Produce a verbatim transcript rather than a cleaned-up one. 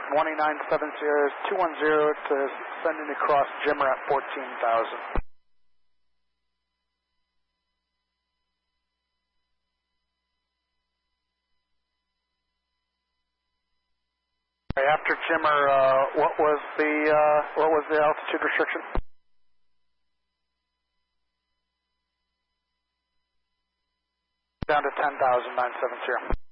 one nine seven zero is two one zero to sending across Jimmer at fourteen thousand. Okay, after Jimmer, uh, what was the uh, what was the altitude restriction? Down to ten thousand nine seven zero.